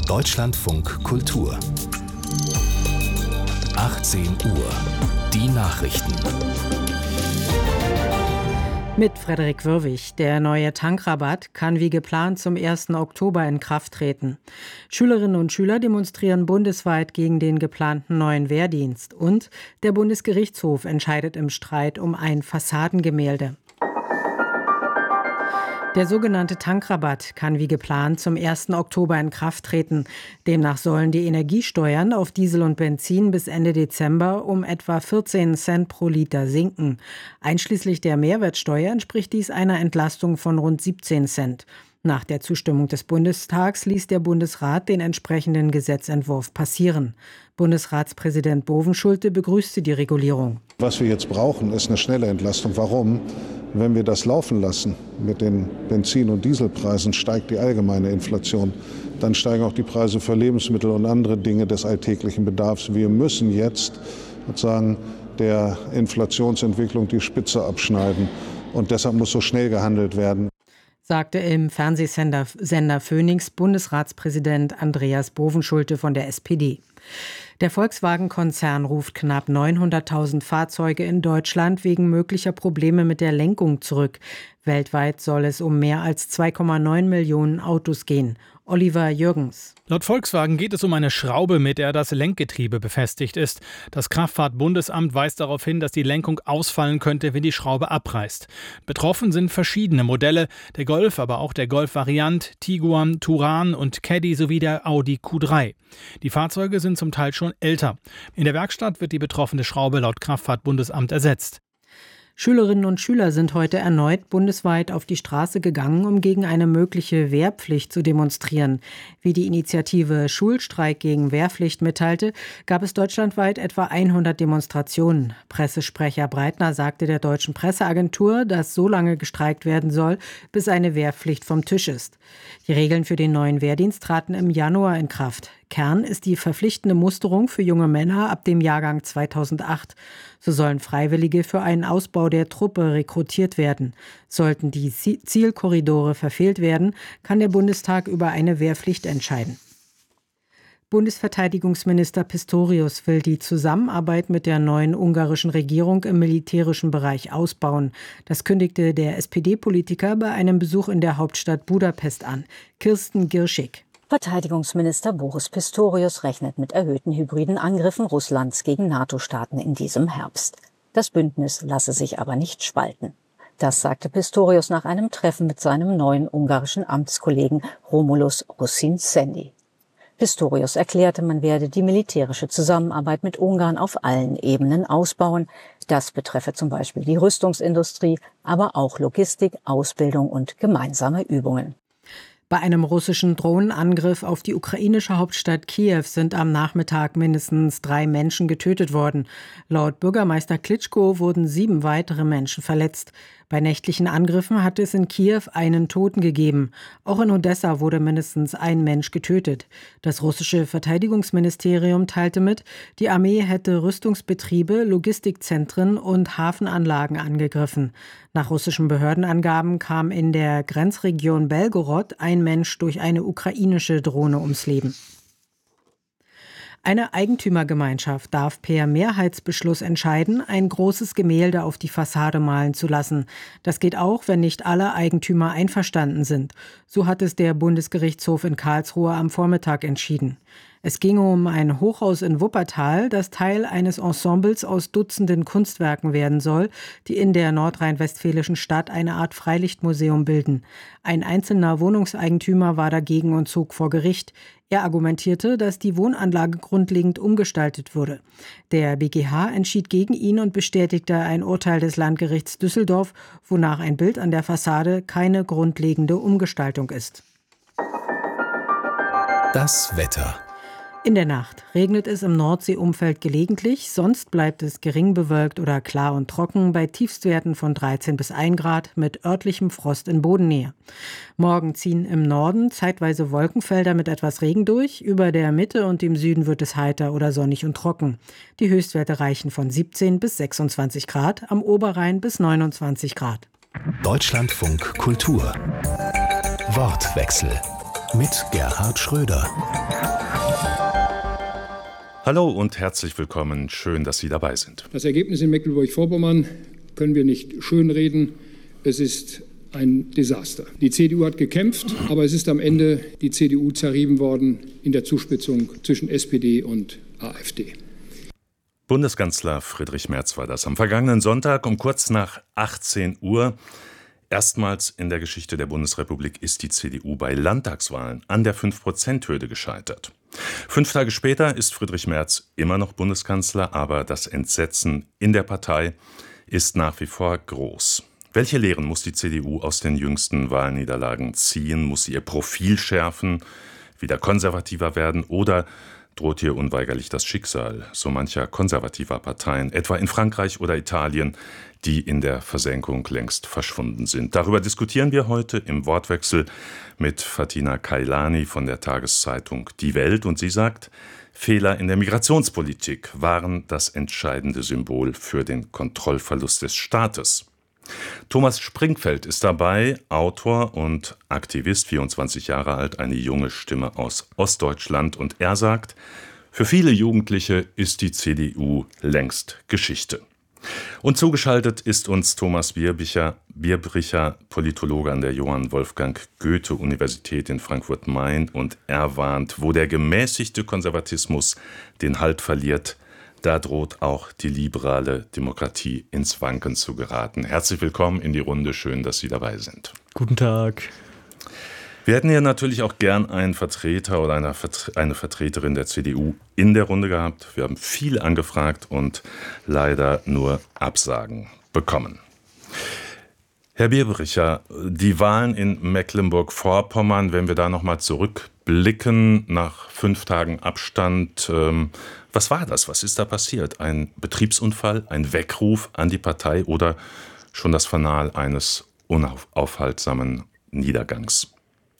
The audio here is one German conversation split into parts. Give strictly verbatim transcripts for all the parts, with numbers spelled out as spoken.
Deutschlandfunk Kultur. achtzehn Uhr. Die Nachrichten. Mit Frederik Würwig. Der neue Tankrabatt kann wie geplant zum ersten Oktober in Kraft treten. Schülerinnen und Schüler demonstrieren bundesweit gegen den geplanten neuen Wehrdienst. Und der Bundesgerichtshof entscheidet im Streit um ein Fassadengemälde. Der sogenannte Tankrabatt kann wie geplant zum ersten Oktober in Kraft treten. Demnach sollen die Energiesteuern auf Diesel und Benzin bis Ende Dezember um etwa vierzehn Cent pro Liter sinken. Einschließlich der Mehrwertsteuer entspricht dies einer Entlastung von rund siebzehn Cent. Nach der Zustimmung des Bundestags ließ der Bundesrat den entsprechenden Gesetzentwurf passieren. Bundesratspräsident Bovenschulte begrüßte die Regulierung. Was wir jetzt brauchen, ist eine schnelle Entlastung. Warum? Wenn wir das laufen lassen mit den Benzin- und Dieselpreisen, steigt die allgemeine Inflation. Dann steigen auch die Preise für Lebensmittel und andere Dinge des alltäglichen Bedarfs. Wir müssen jetzt sozusagen der Inflationsentwicklung die Spitze abschneiden. Und deshalb muss so schnell gehandelt werden, sagte im Fernsehsender Sender Phoenix Bundesratspräsident Andreas Bovenschulte von der S P D. Der Volkswagen-Konzern ruft knapp neunhunderttausend Fahrzeuge in Deutschland wegen möglicher Probleme mit der Lenkung zurück. Weltweit soll es um mehr als zwei Komma neun Millionen Autos gehen. Oliver Jürgens. Laut Volkswagen geht es um eine Schraube, mit der das Lenkgetriebe befestigt ist. Das Kraftfahrtbundesamt weist darauf hin, dass die Lenkung ausfallen könnte, wenn die Schraube abreißt. Betroffen sind verschiedene Modelle, der Golf, aber auch der Golf Variant, Tiguan, Touran und Caddy sowie der Audi Q drei. Die Fahrzeuge sind zum Teil schon älter. In der Werkstatt wird die betroffene Schraube laut Kraftfahrtbundesamt ersetzt. Schülerinnen und Schüler sind heute erneut bundesweit auf die Straße gegangen, um gegen eine mögliche Wehrpflicht zu demonstrieren. Wie die Initiative Schulstreik gegen Wehrpflicht mitteilte, gab es deutschlandweit etwa hundert Demonstrationen. Pressesprecher Breitner sagte der deutschen Presseagentur, dass so lange gestreikt werden soll, bis eine Wehrpflicht vom Tisch ist. Die Regeln für den neuen Wehrdienst traten im Januar in Kraft. Kern ist die verpflichtende Musterung für junge Männer ab dem Jahrgang zweitausendacht. So sollen Freiwillige für einen Ausbau der Truppe rekrutiert werden. Sollten die Zielkorridore verfehlt werden, kann der Bundestag über eine Wehrpflicht entscheiden. Bundesverteidigungsminister Pistorius will die Zusammenarbeit mit der neuen ungarischen Regierung im militärischen Bereich ausbauen. Das kündigte der S P D-Politiker bei einem Besuch in der Hauptstadt Budapest an. Kirsten Girschig. Verteidigungsminister Boris Pistorius rechnet mit erhöhten hybriden Angriffen Russlands gegen NATO-Staaten in diesem Herbst. Das Bündnis lasse sich aber nicht spalten. Das sagte Pistorius nach einem Treffen mit seinem neuen ungarischen Amtskollegen Romulus Rossin-Sendi. Pistorius erklärte, man werde die militärische Zusammenarbeit mit Ungarn auf allen Ebenen ausbauen. Das betreffe zum Beispiel die Rüstungsindustrie, aber auch Logistik, Ausbildung und gemeinsame Übungen. Bei einem russischen Drohnenangriff auf die ukrainische Hauptstadt Kiew sind am Nachmittag mindestens drei Menschen getötet worden. Laut Bürgermeister Klitschko wurden sieben weitere Menschen verletzt. Bei nächtlichen Angriffen hat es in Kiew einen Toten gegeben. Auch in Odessa wurde mindestens ein Mensch getötet. Das russische Verteidigungsministerium teilte mit, die Armee hätte Rüstungsbetriebe, Logistikzentren und Hafenanlagen angegriffen. Nach russischen Behördenangaben kam in der Grenzregion Belgorod ein Mensch durch eine ukrainische Drohne ums Leben. Eine Eigentümergemeinschaft darf per Mehrheitsbeschluss entscheiden, ein großes Gemälde auf die Fassade malen zu lassen. Das geht auch, wenn nicht alle Eigentümer einverstanden sind. So hat es der Bundesgerichtshof in Karlsruhe am Vormittag entschieden. Es ging um ein Hochhaus in Wuppertal, das Teil eines Ensembles aus Dutzenden Kunstwerken werden soll, die in der nordrhein-westfälischen Stadt eine Art Freilichtmuseum bilden. Ein einzelner Wohnungseigentümer war dagegen und zog vor Gericht. Er argumentierte, dass die Wohnanlage grundlegend umgestaltet wurde. Der B G H entschied gegen ihn und bestätigte ein Urteil des Landgerichts Düsseldorf, wonach ein Bild an der Fassade keine grundlegende Umgestaltung ist. Das Wetter. In der Nacht regnet es im Nordseeumfeld gelegentlich, sonst bleibt es gering bewölkt oder klar und trocken bei Tiefstwerten von dreizehn bis ein Grad mit örtlichem Frost in Bodennähe. Morgen ziehen im Norden zeitweise Wolkenfelder mit etwas Regen durch, über der Mitte und im Süden wird es heiter oder sonnig und trocken. Die Höchstwerte reichen von siebzehn bis sechsundzwanzig Grad, am Oberrhein bis neunundzwanzig Grad. Deutschlandfunk Kultur. Wortwechsel mit Gerhard Schröder. Hallo und herzlich willkommen. Schön, dass Sie dabei sind. Das Ergebnis in Mecklenburg-Vorpommern können wir nicht schönreden. Es ist ein Desaster. Die C D U hat gekämpft, aber es ist am Ende die C D U zerrieben worden in der Zuspitzung zwischen S P D und AfD. Bundeskanzler Friedrich Merz war das am vergangenen Sonntag um kurz nach achtzehn Uhr. Erstmals in der Geschichte der Bundesrepublik ist die C D U bei Landtagswahlen an der fünf Prozent Hürde gescheitert. Fünf Tage später ist Friedrich Merz immer noch Bundeskanzler, aber das Entsetzen in der Partei ist nach wie vor groß. Welche Lehren muss die C D U aus den jüngsten Wahlniederlagen ziehen? Muss sie ihr Profil schärfen, wieder konservativer werden oder droht hier unweigerlich das Schicksal so mancher konservativer Parteien, etwa in Frankreich oder Italien, die in der Versenkung längst verschwunden sind? Darüber diskutieren wir heute im Wortwechsel mit Fatina Kailani von der Tageszeitung Die Welt. Und sie sagt, Fehler in der Migrationspolitik waren das entscheidende Symbol für den Kontrollverlust des Staates. Thomas Springfeld ist dabei, Autor und Aktivist, vierundzwanzig Jahre alt, eine junge Stimme aus Ostdeutschland. Und er sagt, für viele Jugendliche ist die C D U längst Geschichte. Und zugeschaltet ist uns Thomas Bierbricher, Bierbricher, Politologe an der Johann Wolfgang Goethe-Universität in Frankfurt-Main. Und er warnt, wo der gemäßigte Konservatismus den Halt verliert, da droht auch die liberale Demokratie ins Wanken zu geraten. Herzlich willkommen in die Runde. Schön, dass Sie dabei sind. Guten Tag. Wir hätten hier natürlich auch gern einen Vertreter oder eine, Vertre- eine Vertreterin der C D U in der Runde gehabt. Wir haben viel angefragt und leider nur Absagen bekommen. Herr Bierbricher, die Wahlen in Mecklenburg-Vorpommern, wenn wir da nochmal zurückblicken, nach fünf Tagen Abstand, ähm, was war das? Was ist da passiert? Ein Betriebsunfall, ein Weckruf an die Partei oder schon das Fanal eines unaufhaltsamen Niedergangs?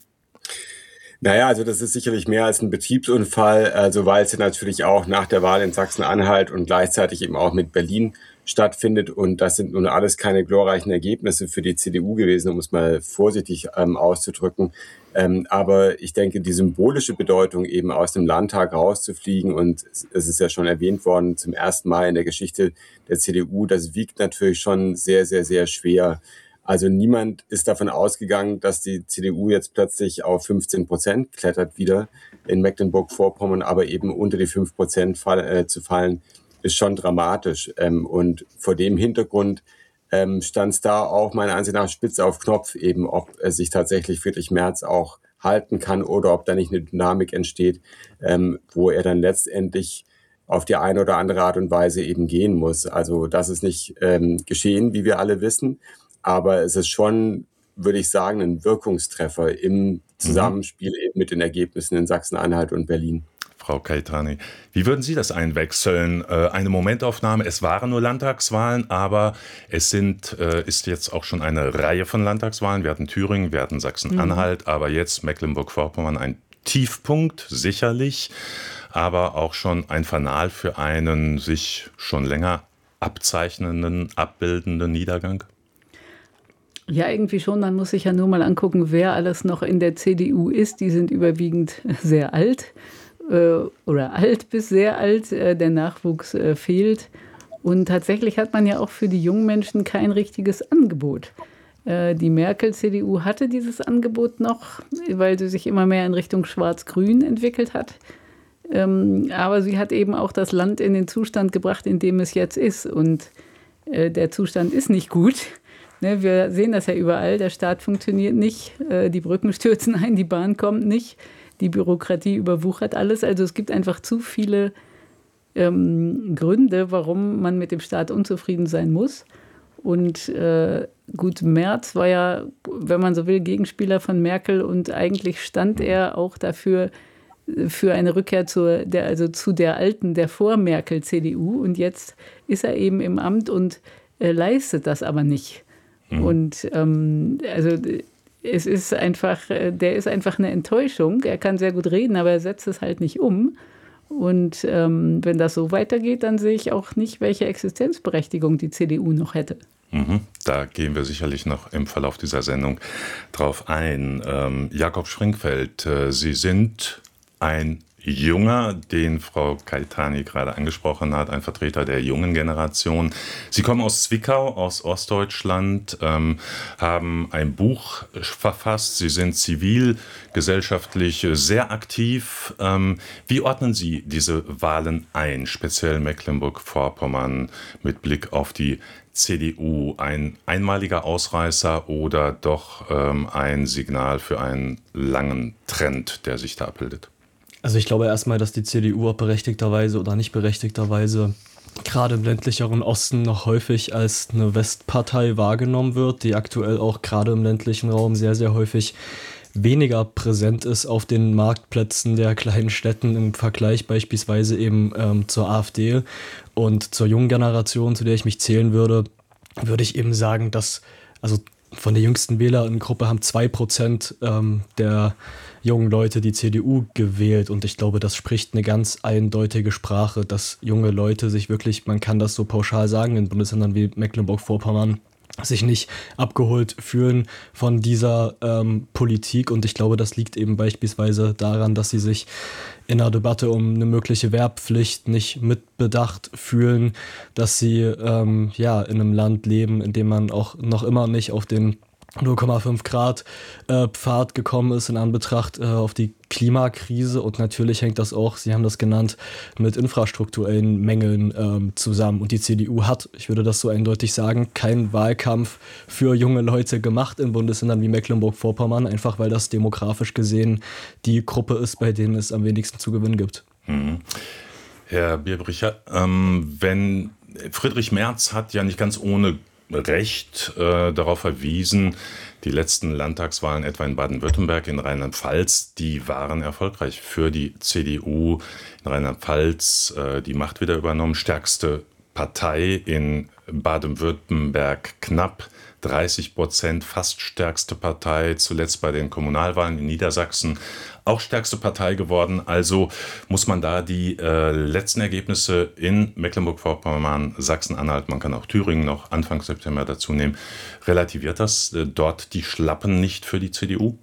Naja, also das ist sicherlich mehr als ein Betriebsunfall, also weil es ja natürlich auch nach der Wahl in Sachsen-Anhalt und gleichzeitig eben auch mit Berlin stattfindet. Und das sind nun alles keine glorreichen Ergebnisse für die C D U gewesen, um es mal vorsichtig ähm, auszudrücken. Ähm, aber ich denke, die symbolische Bedeutung, eben aus dem Landtag rauszufliegen, und es ist ja schon erwähnt worden, zum ersten Mal in der Geschichte der C D U, das wiegt natürlich schon sehr, sehr, sehr schwer. Also niemand ist davon ausgegangen, dass die C D U jetzt plötzlich auf fünfzehn Prozent klettert wieder in Mecklenburg-Vorpommern, aber eben unter die fünf Prozent fall, äh, zu fallen, ist schon dramatisch. Ähm, und vor dem Hintergrund ähm, stand es da auch meiner Ansicht nach spitz auf Knopf, eben ob äh, sich tatsächlich Friedrich Merz auch halten kann oder ob da nicht eine Dynamik entsteht, ähm, wo er dann letztendlich auf die eine oder andere Art und Weise eben gehen muss. Also das ist nicht ähm, geschehen, wie wir alle wissen. Aber es ist schon, würde ich sagen, ein Wirkungstreffer im Zusammenspiel eben mit den Ergebnissen in Sachsen-Anhalt und Berlin. Frau Kailani, wie würden Sie das einwechseln? Eine Momentaufnahme, es waren nur Landtagswahlen, aber es sind, ist jetzt auch schon eine Reihe von Landtagswahlen. Wir hatten Thüringen, wir hatten Sachsen-Anhalt, mhm. aber jetzt Mecklenburg-Vorpommern, ein Tiefpunkt sicherlich, aber auch schon ein Fanal für einen sich schon länger abzeichnenden, abbildenden Niedergang? Ja, irgendwie schon. Man muss sich ja nur mal angucken, wer alles noch in der C D U ist. Die sind überwiegend sehr alt äh, oder alt bis sehr alt. Äh, der Nachwuchs äh, fehlt. Und tatsächlich hat man ja auch für die jungen Menschen kein richtiges Angebot. Äh, die Merkel-C D U hatte dieses Angebot noch, weil sie sich immer mehr in Richtung Schwarz-Grün entwickelt hat. Ähm, aber sie hat eben auch das Land in den Zustand gebracht, in dem es jetzt ist. Und äh, der Zustand ist nicht gut. Ne, wir sehen das ja überall, der Staat funktioniert nicht, äh, die Brücken stürzen ein, die Bahn kommt nicht, die Bürokratie überwuchert alles. Also es gibt einfach zu viele ähm, Gründe, warum man mit dem Staat unzufrieden sein muss. Und äh, gut, Merz war ja, wenn man so will, Gegenspieler von Merkel und eigentlich stand er auch dafür, für eine Rückkehr zur, der, also zu der alten, der Vor-Merkel-C D U. Und jetzt ist er eben im Amt und äh, leistet das aber nicht. Mhm. Und ähm, also es ist einfach, der ist einfach eine Enttäuschung. Er kann sehr gut reden, aber er setzt es halt nicht um. Und ähm, wenn das so weitergeht, dann sehe ich auch nicht, welche Existenzberechtigung die C D U noch hätte. Mhm, da gehen wir sicherlich noch im Verlauf dieser Sendung drauf ein. Ähm, Jakob Springfeld, äh, Sie sind ein Junger, den Frau Caetani gerade angesprochen hat, ein Vertreter der jungen Generation. Sie kommen aus Zwickau, aus Ostdeutschland, ähm, haben ein Buch verfasst. Sie sind zivilgesellschaftlich sehr aktiv. Ähm, wie ordnen Sie diese Wahlen ein, speziell Mecklenburg-Vorpommern mit Blick auf die C D U? Ein einmaliger Ausreißer oder doch ähm, ein Signal für einen langen Trend, der sich da abbildet? Also ich glaube erstmal, dass die C D U auch berechtigterweise oder nicht berechtigterweise gerade im ländlicheren Osten noch häufig als eine Westpartei wahrgenommen wird, die aktuell auch gerade im ländlichen Raum sehr, sehr häufig weniger präsent ist auf den Marktplätzen der kleinen Städten im Vergleich beispielsweise eben ähm, zur AfD. Und zur jungen Generation, zu der ich mich zählen würde, würde ich eben sagen, dass also von der jüngsten Wählerinnengruppe haben zwei Prozent ähm, der jungen Leute die C D U gewählt. Und ich glaube, das spricht eine ganz eindeutige Sprache, dass junge Leute sich wirklich, man kann das so pauschal sagen, in Bundesländern wie Mecklenburg-Vorpommern, sich nicht abgeholt fühlen von dieser ähm, Politik. Und ich glaube, das liegt eben beispielsweise daran, dass sie sich in der Debatte um eine mögliche Wehrpflicht nicht mitbedacht fühlen, dass sie ähm, ja in einem Land leben, in dem man auch noch immer nicht auf den null Komma fünf Grad äh, Pfad gekommen ist in Anbetracht äh, auf die Klimakrise. Und natürlich hängt das auch, Sie haben das genannt, mit infrastrukturellen Mängeln ähm, zusammen. Und die C D U hat, ich würde das so eindeutig sagen, keinen Wahlkampf für junge Leute gemacht in Bundesländern wie Mecklenburg-Vorpommern, einfach weil das demografisch gesehen die Gruppe ist, bei denen es am wenigsten zu gewinnen gibt. Mhm. Herr Bierbricher, ähm, wenn Friedrich Merz hat ja nicht ganz ohne Recht äh, darauf verwiesen, die letzten Landtagswahlen etwa in Baden-Württemberg, in Rheinland-Pfalz, die waren erfolgreich für die C D U. In Rheinland-Pfalz äh, die Macht wieder übernommen, stärkste Partei, in Baden-Württemberg knapp dreißig Prozent, fast stärkste Partei, zuletzt bei den Kommunalwahlen in Niedersachsen auch stärkste Partei geworden. Also muss man da die äh, letzten Ergebnisse in Mecklenburg-Vorpommern, Sachsen-Anhalt, man kann auch Thüringen noch Anfang September dazu nehmen, relativiert das äh, dort die Schlappen nicht für die C D U?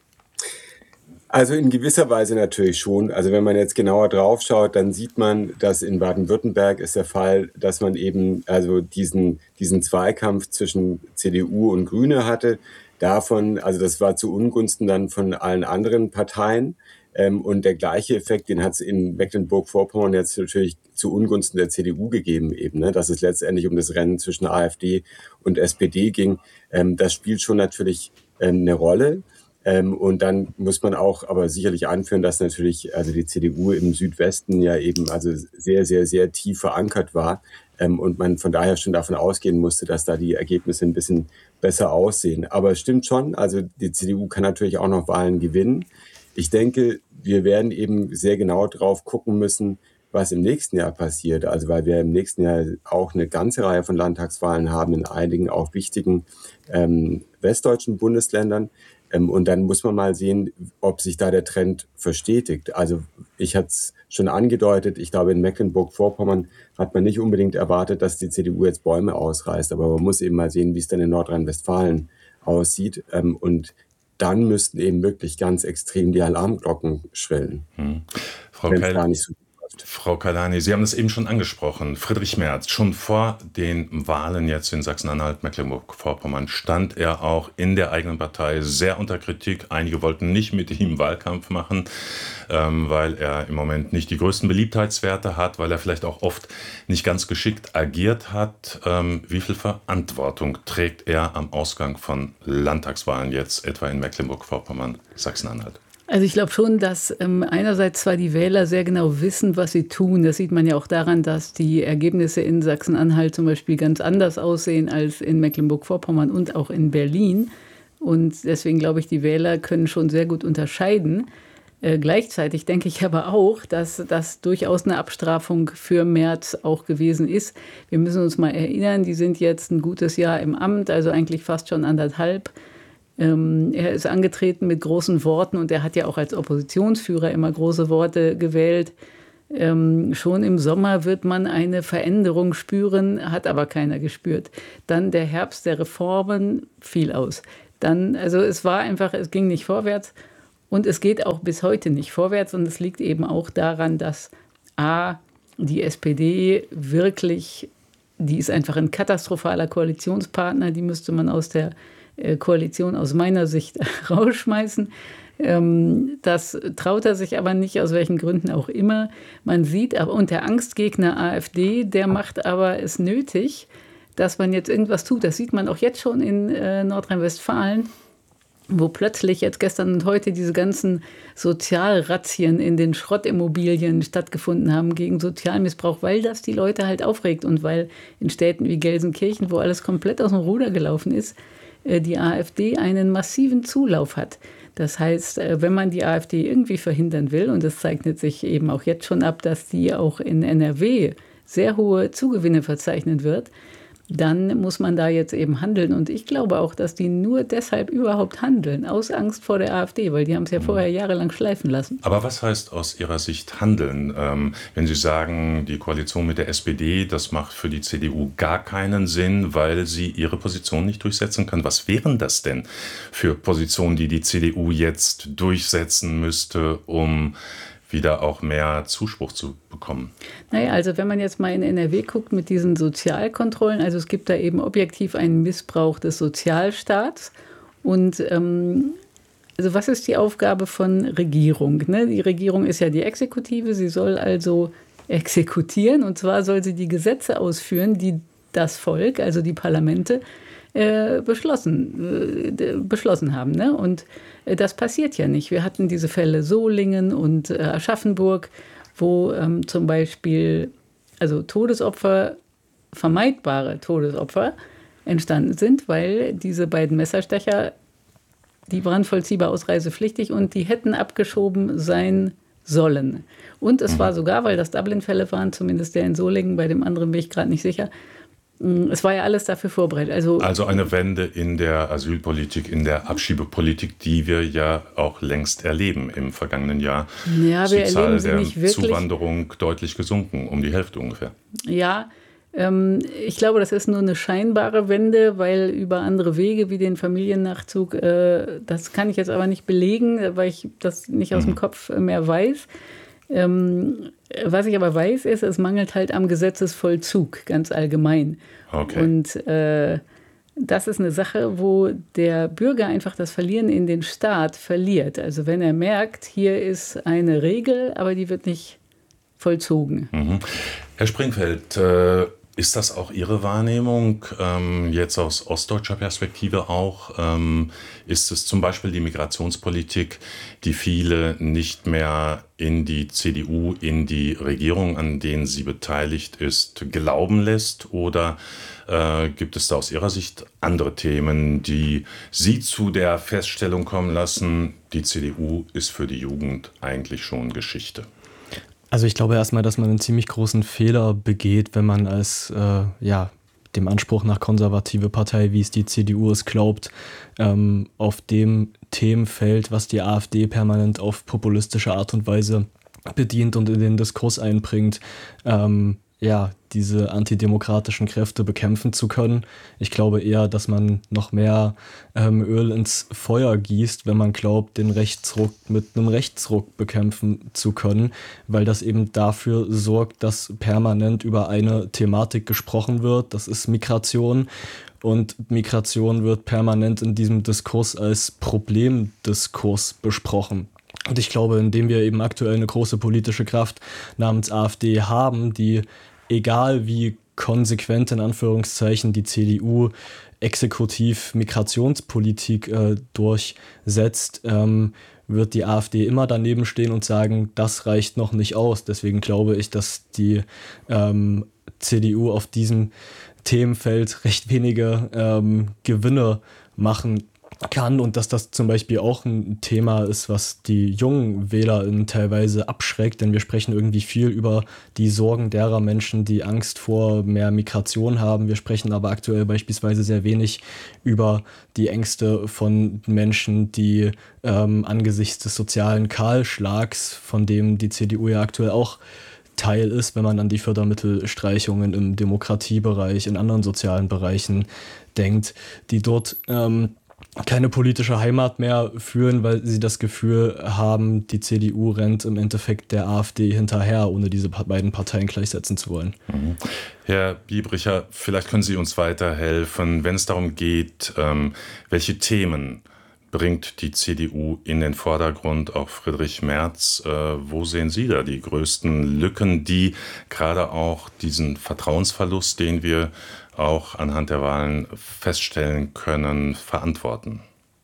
Also in gewisser Weise natürlich schon. Also wenn man jetzt genauer drauf schaut, dann sieht man, dass in Baden-Württemberg ist der Fall, dass man eben also diesen, diesen Zweikampf zwischen C D U und Grüne hatte. Davon, also das war zu Ungunsten dann von allen anderen Parteien. Ähm, und der gleiche Effekt, den hat es in Mecklenburg-Vorpommern jetzt natürlich zu Ungunsten der C D U gegeben, eben, ne? Dass es letztendlich um das Rennen zwischen AfD und S P D ging. Ähm, das spielt schon natürlich ähm, eine Rolle. Ähm, und dann muss man auch aber sicherlich anführen, dass natürlich also die C D U im Südwesten ja eben also sehr, sehr, sehr tief verankert war. Ähm, und man von daher schon davon ausgehen musste, dass da die Ergebnisse ein bisschen besser aussehen. Aber es stimmt schon, also die C D U kann natürlich auch noch Wahlen gewinnen. Ich denke, wir werden eben sehr genau drauf gucken müssen, was im nächsten Jahr passiert. Also weil wir im nächsten Jahr auch eine ganze Reihe von Landtagswahlen haben, in einigen auch wichtigen ähm, westdeutschen Bundesländern. Ähm, und dann muss man mal sehen, ob sich da der Trend verstetigt. Also ich hatte es schon angedeutet, ich glaube in Mecklenburg-Vorpommern hat man nicht unbedingt erwartet, dass die C D U jetzt Bäume ausreißt. Aber man muss eben mal sehen, wie es dann in Nordrhein-Westfalen aussieht. Ähm, und dann müssten eben wirklich ganz extrem die Alarmglocken schrillen. Hm. Frau Keil, so Frau Caetani, Sie haben es eben schon angesprochen. Friedrich Merz, schon vor den Wahlen jetzt in Sachsen-Anhalt, Mecklenburg-Vorpommern, stand er auch in der eigenen Partei sehr unter Kritik. Einige wollten nicht mit ihm Wahlkampf machen, ähm, weil er im Moment nicht die größten Beliebtheitswerte hat, weil er vielleicht auch oft nicht ganz geschickt agiert hat. Ähm, wie viel Verantwortung trägt er am Ausgang von Landtagswahlen jetzt, etwa in Mecklenburg-Vorpommern, Sachsen-Anhalt? Also ich glaube schon, dass ähm, einerseits zwar die Wähler sehr genau wissen, was sie tun. Das sieht man ja auch daran, dass die Ergebnisse in Sachsen-Anhalt zum Beispiel ganz anders aussehen als in Mecklenburg-Vorpommern und auch in Berlin. Und deswegen glaube ich, die Wähler können schon sehr gut unterscheiden. Äh, gleichzeitig denke ich aber auch, dass das durchaus eine Abstrafung für Merz auch gewesen ist. Wir müssen uns mal erinnern, die sind jetzt ein gutes Jahr im Amt, also eigentlich fast schon anderthalb. Ähm, er ist angetreten mit großen Worten und er hat ja auch als Oppositionsführer immer große Worte gewählt. Ähm, schon im Sommer wird man eine Veränderung spüren, hat aber keiner gespürt. Dann der Herbst der Reformen fiel aus. Dann, also es war einfach, es ging nicht vorwärts und es geht auch bis heute nicht vorwärts. Und es liegt eben auch daran, dass A, die S P D wirklich, die ist einfach ein katastrophaler Koalitionspartner, die müsste man aus der äh, Koalition aus meiner Sicht rausschmeißen. Ähm, das traut er sich aber nicht, aus welchen Gründen auch immer. Man sieht aber, und der Angstgegner AfD, der macht aber es nötig, dass man jetzt irgendwas tut. Das sieht man auch jetzt schon in äh, Nordrhein-Westfalen, wo plötzlich jetzt gestern und heute diese ganzen Sozialrazzien in den Schrottimmobilien stattgefunden haben gegen Sozialmissbrauch, weil das die Leute halt aufregt und weil in Städten wie Gelsenkirchen, wo alles komplett aus dem Ruder gelaufen ist, äh, die AfD einen massiven Zulauf hat. Das heißt, wenn man die AfD irgendwie verhindern will, und das zeichnet sich eben auch jetzt schon ab, dass die auch in N R W sehr hohe Zugewinne verzeichnen wird, dann muss man da jetzt eben handeln. Und ich glaube auch, dass die nur deshalb überhaupt handeln, aus Angst vor der AfD, weil die haben es ja vorher jahrelang schleifen lassen. Aber was heißt aus Ihrer Sicht handeln? Ähm, wenn Sie sagen, die Koalition mit der S P D, das macht für die C D U gar keinen Sinn, weil sie ihre Position nicht durchsetzen kann. Was wären das denn für Positionen, die die C D U jetzt durchsetzen müsste, um wieder auch mehr Zuspruch zu bekommen? Naja, also wenn man jetzt mal in N R W guckt mit diesen Sozialkontrollen, also es gibt da eben objektiv einen Missbrauch des Sozialstaats. Und ähm, also was ist die Aufgabe von Regierung? Ne? Die Regierung ist ja die Exekutive, sie soll also exekutieren, und zwar soll sie die Gesetze ausführen, die das Volk, also die Parlamente, äh, beschlossen, äh, beschlossen haben. Ne? Und äh, das passiert ja nicht. Wir hatten diese Fälle Solingen und äh, Aschaffenburg, wo ähm, zum Beispiel also Todesopfer, vermeidbare Todesopfer entstanden sind, weil diese beiden Messerstecher, die waren vollziehbar ausreisepflichtig und die hätten abgeschoben sein sollen. Und es mhm. war sogar, weil das Dublin-Fälle waren, zumindest der in Solingen, bei dem anderen bin ich gerade nicht sicher, es war ja alles dafür vorbereitet. Also, also eine Wende in der Asylpolitik, in der Abschiebepolitik, die wir ja auch längst erleben im vergangenen Jahr. Ja, ist wir die Zahl erleben sie der nicht wirklich. Zuwanderung deutlich gesunken, um die Hälfte ungefähr. Ja, ähm, ich glaube, das ist nur eine scheinbare Wende, weil über andere Wege wie den Familiennachzug, äh, das kann ich jetzt aber nicht belegen, weil ich das nicht aus mhm. dem Kopf mehr weiß. Ähm, was ich aber weiß, ist, es mangelt halt am Gesetzesvollzug, ganz allgemein. Okay. Und äh, das ist eine Sache, wo der Bürger einfach das Verlieren in den Staat verliert. Also wenn er merkt, hier ist eine Regel, aber die wird nicht vollzogen. Mhm. Herr Springfeld, äh, ist das auch Ihre Wahrnehmung, ähm, jetzt aus ostdeutscher Perspektive auch? Ähm, ist es zum Beispiel die Migrationspolitik, die viele nicht mehr in die C D U, in die Regierung, an denen sie beteiligt ist, glauben lässt? Oder äh, gibt es da aus Ihrer Sicht andere Themen, die Sie zu der Feststellung kommen lassen, die C D U ist für die Jugend eigentlich schon Geschichte? Also ich glaube erstmal, dass man einen ziemlich großen Fehler begeht, wenn man als äh, ja, dem Anspruch nach konservative Partei, wie es die C D U ist, glaubt, ähm, auf dem Themenfeld, was die AfD permanent auf populistische Art und Weise bedient und in den Diskurs einbringt, ähm, ja, diese antidemokratischen Kräfte bekämpfen zu können. Ich glaube eher, dass man noch mehr ähm, Öl ins Feuer gießt, wenn man glaubt, den Rechtsruck mit einem Rechtsruck bekämpfen zu können, weil das eben dafür sorgt, dass permanent über eine Thematik gesprochen wird, das ist Migration. Und Migration wird permanent in diesem Diskurs als Problemdiskurs besprochen. Und ich glaube, indem wir eben aktuell eine große politische Kraft namens AfD haben, die, egal wie konsequent in Anführungszeichen die C D U exekutiv Migrationspolitik äh, durchsetzt, ähm, wird die AfD immer daneben stehen und sagen, das reicht noch nicht aus. Deswegen glaube ich, dass die ähm, C D U auf diesem Themenfeld recht wenige ähm, Gewinne machen kann und dass das zum Beispiel auch ein Thema ist, was die jungen WählerInnen teilweise abschreckt, denn wir sprechen irgendwie viel über die Sorgen derer Menschen, die Angst vor mehr Migration haben. Wir sprechen aber aktuell beispielsweise sehr wenig über die Ängste von Menschen, die ähm, angesichts des sozialen Kahlschlags, von dem die C D U ja aktuell auch Teil ist, wenn man an die Fördermittelstreichungen im Demokratiebereich, in anderen sozialen Bereichen denkt, die dort ähm, keine politische Heimat mehr führen, weil sie das Gefühl haben, die C D U rennt im Endeffekt der AfD hinterher, ohne diese beiden Parteien gleichsetzen zu wollen. Mhm. Herr Biebricher, vielleicht können Sie uns weiterhelfen, wenn es darum geht, ähm, welche Themen bringt die C D U in den Vordergrund, auch Friedrich Merz. Äh, wo sehen Sie da die größten Lücken, die gerade auch diesen Vertrauensverlust, den wir auch anhand der Wahlen feststellen können, verantworten?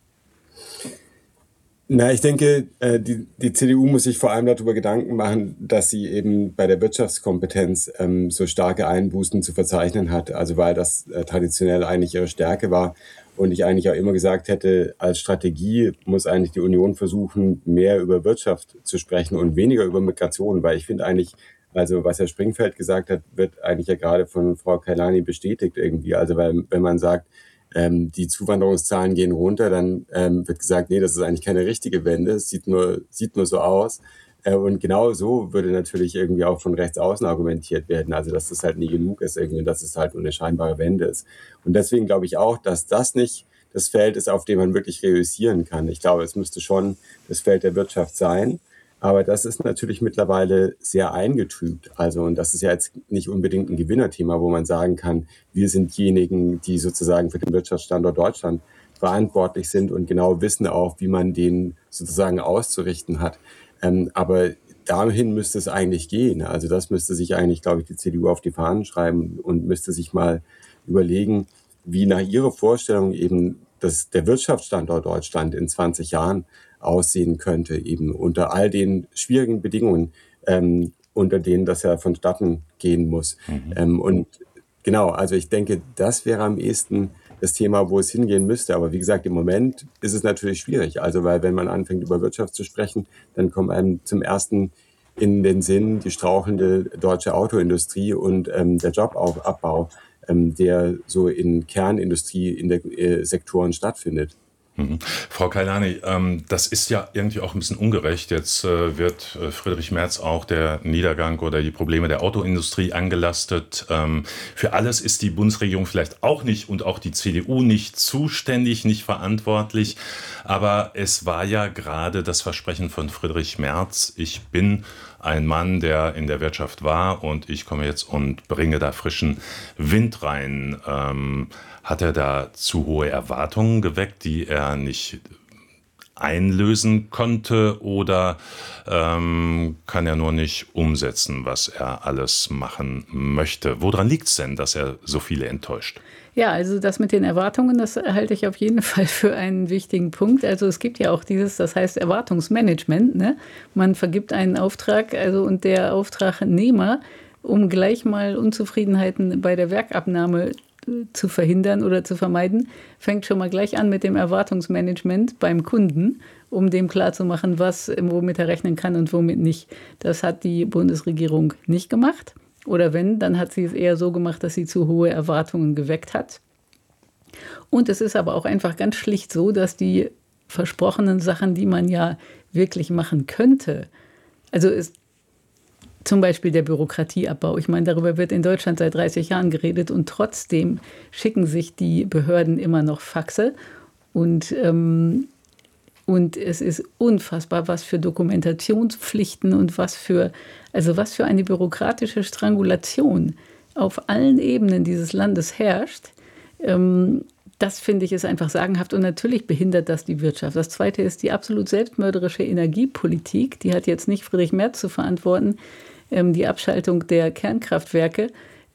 Na, ich denke, die, die C D U muss sich vor allem darüber Gedanken machen, dass sie eben bei der Wirtschaftskompetenz ähm, so starke Einbußen zu verzeichnen hat. Also weil das äh, traditionell eigentlich ihre Stärke war. Und ich eigentlich auch immer gesagt hätte, als Strategie muss eigentlich die Union versuchen, mehr über Wirtschaft zu sprechen und weniger über Migration. Weil ich finde eigentlich, also was Herr Springfeld gesagt hat, wird eigentlich ja gerade von Frau Kailani bestätigt irgendwie. Also weil, wenn man sagt, ähm, die Zuwanderungszahlen gehen runter, dann ähm, wird gesagt, nee, das ist eigentlich keine richtige Wende, es sieht nur, sieht nur so aus. Äh, und genau so würde natürlich irgendwie auch von rechts außen argumentiert werden, also dass das halt nie genug ist irgendwie, dass es halt nur eine scheinbare Wende ist. Und deswegen glaube ich auch, dass das nicht das Feld ist, auf dem man wirklich reüssieren kann. Ich glaube, es müsste schon das Feld der Wirtschaft sein. Aber das ist natürlich mittlerweile sehr eingetrübt. Also, und das ist ja jetzt nicht unbedingt ein Gewinnerthema, wo man sagen kann, wir sind diejenigen, die sozusagen für den Wirtschaftsstandort Deutschland verantwortlich sind und genau wissen auch, wie man den sozusagen auszurichten hat. Ähm, aber dahin müsste es eigentlich gehen. Also das müsste sich eigentlich, glaube ich, die C D U auf die Fahnen schreiben und müsste sich mal überlegen, wie nach ihrer Vorstellung eben das, der Wirtschaftsstandort Deutschland in zwanzig Jahren aussehen könnte, eben unter all den schwierigen Bedingungen, ähm, unter denen das ja vonstatten gehen muss. Mhm. Ähm, und genau, also ich denke, das wäre am ehesten das Thema, wo es hingehen müsste. Aber wie gesagt, im Moment ist es natürlich schwierig. Also weil wenn man anfängt, über Wirtschaft zu sprechen, dann kommt einem zum ersten in den Sinn die strauchelnde deutsche Autoindustrie und ähm, der Jobabbau, ähm, der so in Kernindustrie, in der äh, Sektoren stattfindet. Mhm. Frau Kailani, ähm, das ist ja irgendwie auch ein bisschen ungerecht. Jetzt äh, wird äh, Friedrich Merz auch der Niedergang oder die Probleme der Autoindustrie angelastet. Ähm, für alles ist die Bundesregierung vielleicht auch nicht und auch die C D U nicht zuständig, nicht verantwortlich. Aber es war ja gerade das Versprechen von Friedrich Merz, ich bin ein Mann, der in der Wirtschaft war und ich komme jetzt und bringe da frischen Wind rein. Ähm, hat er da zu hohe Erwartungen geweckt, die er nicht einlösen konnte, oder ähm, kann er nur nicht umsetzen, was er alles machen möchte? Woran liegt es denn, dass er so viele enttäuscht? Ja, also das mit den Erwartungen, das halte ich auf jeden Fall für einen wichtigen Punkt. Also es gibt ja auch dieses, das heißt Erwartungsmanagement, ne? Man vergibt einen Auftrag, also und der Auftragnehmer, um gleich mal Unzufriedenheiten bei der Werkabnahme zu verhindern oder zu vermeiden, fängt schon mal gleich an mit dem Erwartungsmanagement beim Kunden, um dem klarzumachen, was, womit er rechnen kann und womit nicht. Das hat die Bundesregierung nicht gemacht. Oder wenn, dann hat sie es eher so gemacht, dass sie zu hohe Erwartungen geweckt hat. Und es ist aber auch einfach ganz schlicht so, dass die versprochenen Sachen, die man ja wirklich machen könnte, also ist zum Beispiel der Bürokratieabbau. Ich meine, darüber wird in Deutschland seit dreißig Jahren geredet und trotzdem schicken sich die Behörden immer noch Faxe. Und, ähm, und es ist unfassbar, was für Dokumentationspflichten und was für, also was für eine bürokratische Strangulation auf allen Ebenen dieses Landes herrscht. Ähm, das finde ich ist einfach sagenhaft und natürlich behindert das die Wirtschaft. Das Zweite ist die absolut selbstmörderische Energiepolitik. Die hat jetzt nicht Friedrich Merz zu verantworten. Die Abschaltung der Kernkraftwerke,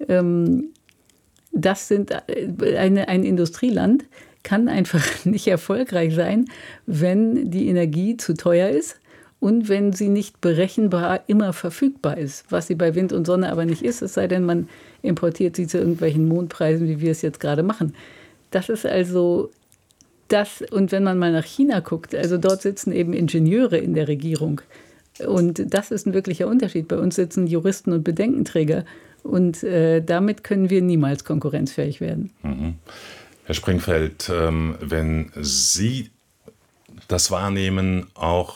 das sind eine, ein Industrieland, kann einfach nicht erfolgreich sein, wenn die Energie zu teuer ist und wenn sie nicht berechenbar immer verfügbar ist, was sie bei Wind und Sonne aber nicht ist, es sei denn, man importiert sie zu irgendwelchen Mondpreisen, wie wir es jetzt gerade machen. Das ist also das, und wenn man mal nach China guckt, also dort sitzen eben Ingenieure in der Regierung. Und das ist ein wirklicher Unterschied. Bei uns sitzen Juristen und Bedenkenträger. Und äh, damit können wir niemals konkurrenzfähig werden. Mhm. Herr Springfeld, ähm, wenn Sie das wahrnehmen, auch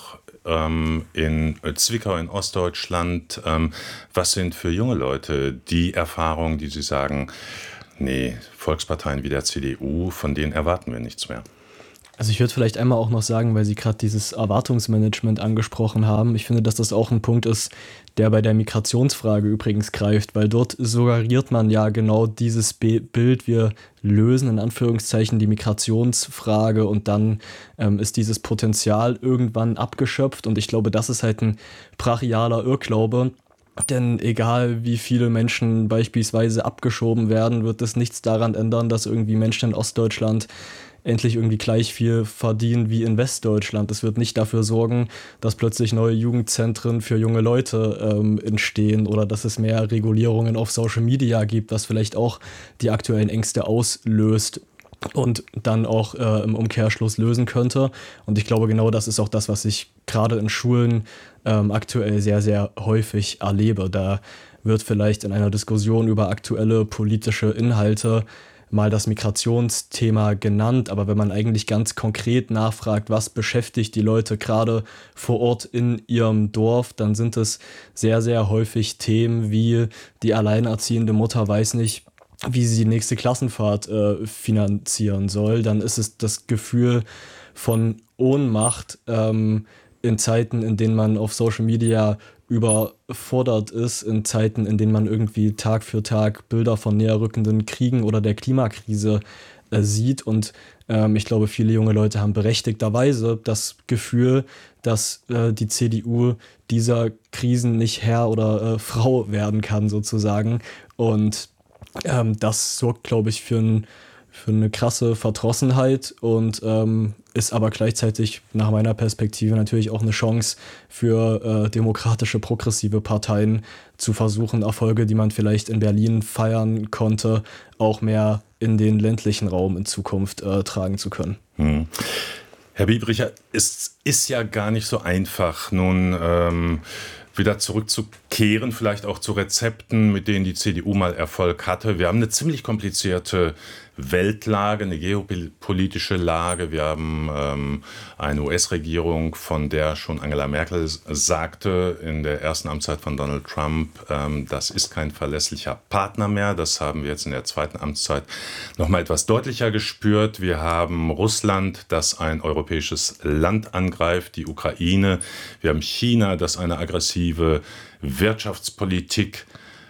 ähm, in Zwickau in Ostdeutschland. Ähm, was sind für junge Leute die Erfahrungen, die Sie sagen, nee, Volksparteien wie der C D U, von denen erwarten wir nichts mehr? Also ich würde vielleicht einmal auch noch sagen, weil Sie gerade dieses Erwartungsmanagement angesprochen haben. Ich finde, dass das auch ein Punkt ist, der bei der Migrationsfrage übrigens greift, weil dort suggeriert man ja genau dieses Be- Bild, wir lösen in Anführungszeichen die Migrationsfrage und dann ähm, ist dieses Potenzial irgendwann abgeschöpft und ich glaube, das ist halt ein brachialer Irrglaube. Denn egal wie viele Menschen beispielsweise abgeschoben werden, wird es nichts daran ändern, dass irgendwie Menschen in Ostdeutschland endlich irgendwie gleich viel verdienen wie in Westdeutschland. Es wird nicht dafür sorgen, dass plötzlich neue Jugendzentren für junge Leute ähm, entstehen oder dass es mehr Regulierungen auf Social Media gibt, was vielleicht auch die aktuellen Ängste auslöst und dann auch äh, im Umkehrschluss lösen könnte. Und ich glaube, genau das ist auch das, was ich gerade in Schulen ähm, aktuell sehr, sehr häufig erlebe. Da wird vielleicht in einer Diskussion über aktuelle politische Inhalte mal das Migrationsthema genannt, aber wenn man eigentlich ganz konkret nachfragt, was beschäftigt die Leute gerade vor Ort in ihrem Dorf, dann sind es sehr, sehr häufig Themen wie die alleinerziehende Mutter weiß nicht, wie sie die nächste Klassenfahrt äh, finanzieren soll. Dann ist es das Gefühl von Ohnmacht ähm, in Zeiten, in denen man auf Social Media überfordert ist, in Zeiten, in denen man irgendwie Tag für Tag Bilder von näherrückenden Kriegen oder der Klimakrise äh, sieht. Und ähm, ich glaube, viele junge Leute haben berechtigterweise das Gefühl, dass äh, die C D U dieser Krisen nicht Herr oder äh, Frau werden kann, sozusagen. Und ähm, das sorgt, glaube ich, für ein für eine krasse Verdrossenheit und ähm, ist aber gleichzeitig nach meiner Perspektive natürlich auch eine Chance für äh, demokratische, progressive Parteien zu versuchen, Erfolge, die man vielleicht in Berlin feiern konnte, auch mehr in den ländlichen Raum in Zukunft äh, tragen zu können. Hm. Herr Biebricher, es ist ja gar nicht so einfach, nun ähm, wieder zurückzukehren, vielleicht auch zu Rezepten, mit denen die C D U mal Erfolg hatte. Wir haben eine ziemlich komplizierte Weltlage, eine geopolitische Lage. Wir haben ähm, eine U S-Regierung, von der schon Angela Merkel sagte in der ersten Amtszeit von Donald Trump, ähm, das ist kein verlässlicher Partner mehr. Das haben wir jetzt in der zweiten Amtszeit noch mal etwas deutlicher gespürt. Wir haben Russland, das ein europäisches Land angreift, die Ukraine. Wir haben China, das eine aggressive Wirtschaftspolitik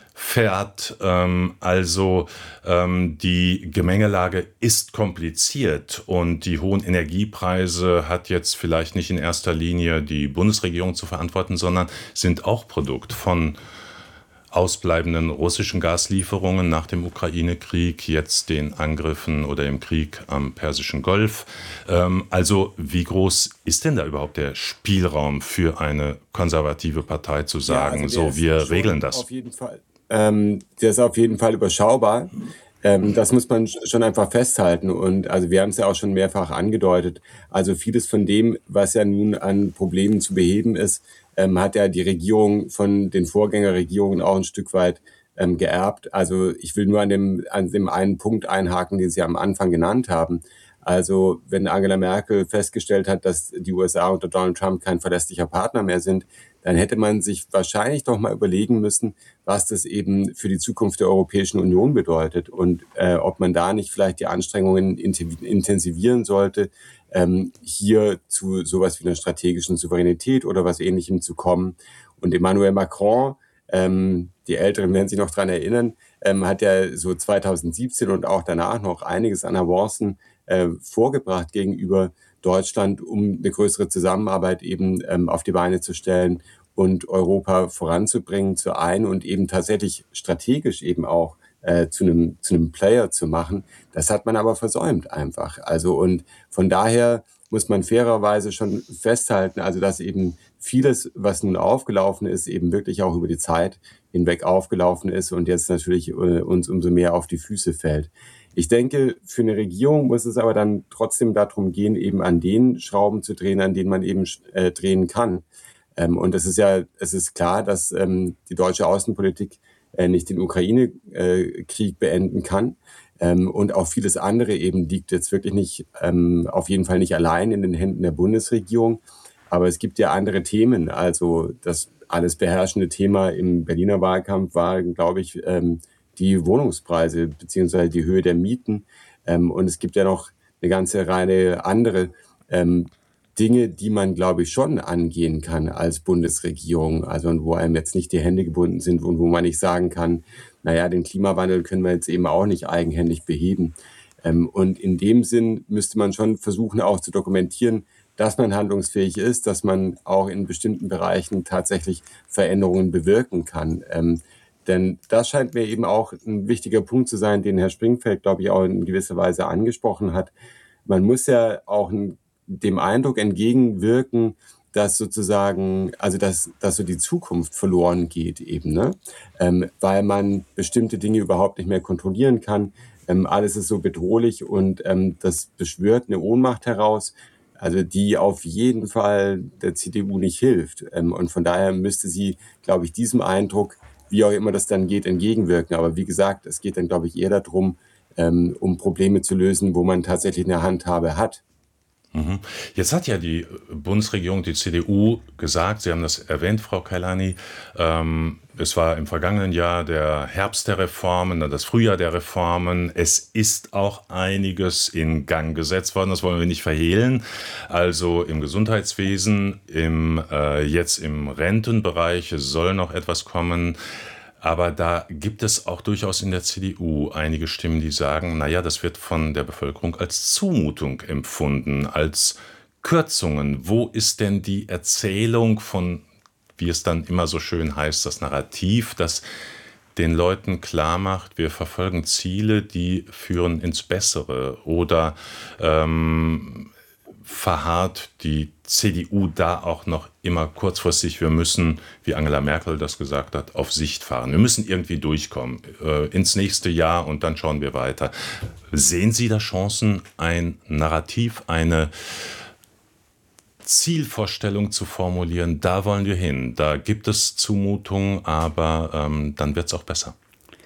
fährt. Ähm, also ähm, die Gemengelage ist kompliziert und die hohen Energiepreise hat jetzt vielleicht nicht in erster Linie die Bundesregierung zu verantworten, sondern sind auch Produkt von ausbleibenden russischen Gaslieferungen nach dem Ukraine-Krieg, jetzt den Angriffen oder dem Krieg am Persischen Golf. Ähm, also wie groß ist denn da überhaupt der Spielraum für eine konservative Partei zu sagen, ja, also so wir regeln das? Auf jeden Fall. Ähm, der ist auf jeden Fall überschaubar. Ähm, das muss man schon einfach festhalten. Und also wir haben es ja auch schon mehrfach angedeutet. Also vieles von dem, was ja nun an Problemen zu beheben ist, ähm, hat ja die Regierung von den Vorgängerregierungen auch ein Stück weit ähm, geerbt. Also ich will nur an dem, an dem einen Punkt einhaken, den Sie am Anfang genannt haben. Also wenn Angela Merkel festgestellt hat, dass die U S A unter Donald Trump kein verlässlicher Partner mehr sind, dann hätte man sich wahrscheinlich doch mal überlegen müssen, was das eben für die Zukunft der Europäischen Union bedeutet und äh, ob man da nicht vielleicht die Anstrengungen intensivieren sollte, ähm, hier zu sowas wie einer strategischen Souveränität oder was Ähnlichem zu kommen. Und Emmanuel Macron, ähm, die Älteren werden sich noch dran erinnern, ähm, hat ja so zweitausendsiebzehn und auch danach noch einiges an Avancen äh, vorgebracht gegenüber Deutschland, um eine größere Zusammenarbeit eben ähm, auf die Beine zu stellen und Europa voranzubringen, zu ein und eben tatsächlich strategisch eben auch äh, zu einem zu einem Player zu machen. Das hat man aber versäumt einfach. Also und von daher muss man fairerweise schon festhalten, also dass eben vieles, was nun aufgelaufen ist, eben wirklich auch über die Zeit hinweg aufgelaufen ist und jetzt natürlich äh, uns umso mehr auf die Füße fällt. Ich denke, für eine Regierung muss es aber dann trotzdem darum gehen, eben an den Schrauben zu drehen, an denen man eben äh, drehen kann. Ähm, und es ist ja, es ist klar, dass ähm, die deutsche Außenpolitik äh, nicht den Ukraine-Krieg äh, beenden kann. Ähm, und auch vieles andere eben liegt jetzt wirklich nicht, ähm, auf jeden Fall nicht allein in den Händen der Bundesregierung. Aber es gibt ja andere Themen. Also das alles beherrschende Thema im Berliner Wahlkampf war, glaube ich, ähm, die Wohnungspreise beziehungsweise die Höhe der Mieten. Ähm, und es gibt ja noch eine ganze Reihe andere ähm, Dinge, die man, glaube ich, schon angehen kann als Bundesregierung. Also und wo einem jetzt nicht die Hände gebunden sind und wo man nicht sagen kann, naja, den Klimawandel können wir jetzt eben auch nicht eigenhändig beheben. Ähm, und in dem Sinn müsste man schon versuchen, auch zu dokumentieren, dass man handlungsfähig ist, dass man auch in bestimmten Bereichen tatsächlich Veränderungen bewirken kann. Ähm, denn das scheint mir eben auch ein wichtiger Punkt zu sein, den Herr Springfeld, glaube ich, auch in gewisser Weise angesprochen hat. Man muss ja auch ein, dem Eindruck entgegenwirken, dass sozusagen, also dass, dass so die Zukunft verloren geht eben, ne? Ähm, weil man bestimmte Dinge überhaupt nicht mehr kontrollieren kann. Ähm, alles ist so bedrohlich und ähm, das beschwört eine Ohnmacht heraus, also die auf jeden Fall der C D U nicht hilft. Ähm, und von daher müsste sie, glaube ich, diesem Eindruck, wie auch immer das dann geht, entgegenwirken. Aber wie gesagt, es geht dann, glaube ich, eher darum, ähm, um Probleme zu lösen, wo man tatsächlich eine Handhabe hat. Mhm. Jetzt hat ja die Bundesregierung, die C D U, gesagt, Sie haben das erwähnt, Frau Kailani, ähm, es war im vergangenen Jahr der Herbst der Reformen, dann das Frühjahr der Reformen. Es ist auch einiges in Gang gesetzt worden, das wollen wir nicht verhehlen. Also im Gesundheitswesen, im, äh, jetzt im Rentenbereich soll noch etwas kommen. Aber da gibt es auch durchaus in der C D U einige Stimmen, die sagen, naja, das wird von der Bevölkerung als Zumutung empfunden, als Kürzungen. Wo ist denn die Erzählung von, wie es dann immer so schön heißt, das Narrativ, das den Leuten klar macht, wir verfolgen Ziele, die führen ins Bessere? Oder ähm, verharrt die C D U da auch noch immer kurzfristig, wir müssen, wie Angela Merkel das gesagt hat, auf Sicht fahren. Wir müssen irgendwie durchkommen äh, ins nächste Jahr und dann schauen wir weiter. Sehen Sie da Chancen, ein Narrativ, eine Zielvorstellung zu formulieren, da wollen wir hin, da gibt es Zumutungen, aber ähm, dann wird es auch besser?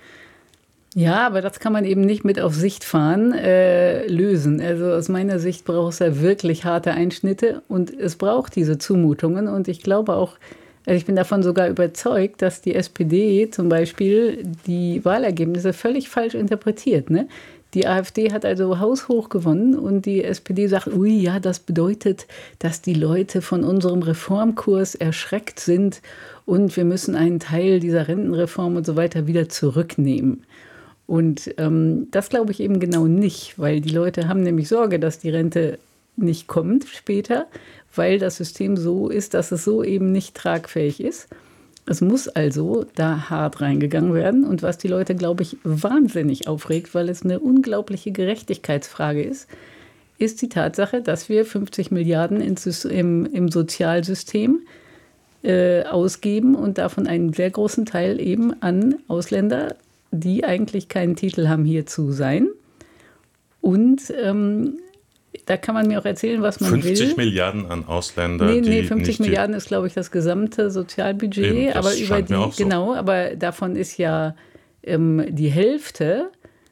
Ja, aber das kann man eben nicht mit auf Sicht fahren äh, lösen. Also aus meiner Sicht braucht es ja wirklich harte Einschnitte und es braucht diese Zumutungen. Und ich glaube auch, also ich bin davon sogar überzeugt, dass die S P D zum Beispiel die Wahlergebnisse völlig falsch interpretiert, ne? Die AfD hat also haushoch gewonnen und die S P D sagt, ui, ja, das bedeutet, dass die Leute von unserem Reformkurs erschreckt sind und wir müssen einen Teil dieser Rentenreform und so weiter wieder zurücknehmen. Und ähm, das glaube ich eben genau nicht, weil die Leute haben nämlich Sorge, dass die Rente nicht kommt später, weil das System so ist, dass es so eben nicht tragfähig ist. Es muss also da hart reingegangen werden. Und was die Leute, glaube ich, wahnsinnig aufregt, weil es eine unglaubliche Gerechtigkeitsfrage ist, ist die Tatsache, dass wir fünfzig Milliarden ins, im, im Sozialsystem äh, ausgeben und davon einen sehr großen Teil eben an Ausländer, die eigentlich keinen Titel haben, hier zu sein. Und ähm, da kann man mir auch erzählen, was man fünfzig will. fünfzig Milliarden an Ausländer, nee, nee, die fünfzig nicht Milliarden ist, glaube ich, das gesamte Sozialbudget. Eben, das aber über scheint die, mir auch so. genau, aber davon ist ja ähm, die Hälfte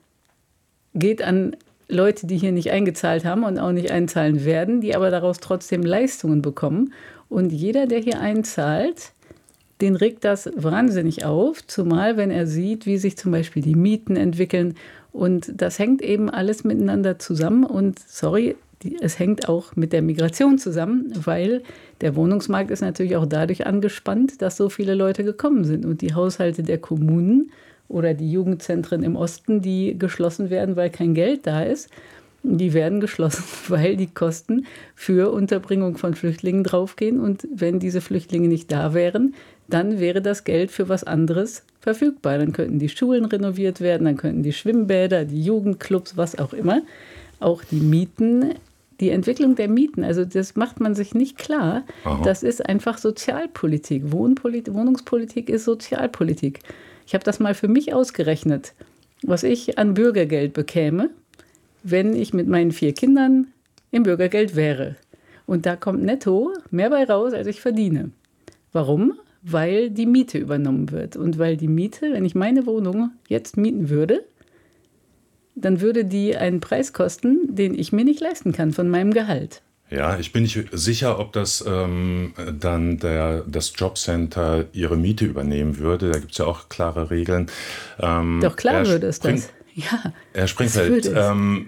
geht an Leute, die hier nicht eingezahlt haben und auch nicht einzahlen werden, die aber daraus trotzdem Leistungen bekommen. Und jeder, der hier einzahlt, den regt das wahnsinnig auf, zumal wenn er sieht, wie sich zum Beispiel die Mieten entwickeln. Und das hängt eben alles miteinander zusammen. Und sorry, die, es hängt auch mit der Migration zusammen, weil der Wohnungsmarkt ist natürlich auch dadurch angespannt, dass so viele Leute gekommen sind. Und die Haushalte der Kommunen oder die Jugendzentren im Osten, die geschlossen werden, weil kein Geld da ist, die werden geschlossen, weil die Kosten für Unterbringung von Flüchtlingen draufgehen. Und wenn diese Flüchtlinge nicht da wären, dann wäre das Geld für was anderes verfügbar. Dann könnten die Schulen renoviert werden, dann könnten die Schwimmbäder, die Jugendclubs, was auch immer. Auch die Mieten, die Entwicklung der Mieten, also das macht man sich nicht klar. Aha. Das ist einfach Sozialpolitik. Wohnpolit- Wohnungspolitik ist Sozialpolitik. Ich habe das mal für mich ausgerechnet, was ich an Bürgergeld bekäme, wenn ich mit meinen vier Kindern im Bürgergeld wäre. Und da kommt netto mehr bei raus, als ich verdiene. Warum? Weil die Miete übernommen wird. Und weil die Miete, wenn ich meine Wohnung jetzt mieten würde, dann würde die einen Preis kosten, den ich mir nicht leisten kann von meinem Gehalt. Ja, ich bin nicht sicher, ob das ähm, dann der, das Jobcenter ihre Miete übernehmen würde. Da gibt es ja auch klare Regeln. Ähm, Doch klar Herr würde es Spring, das. Ja, Herr Springfeld, ähm,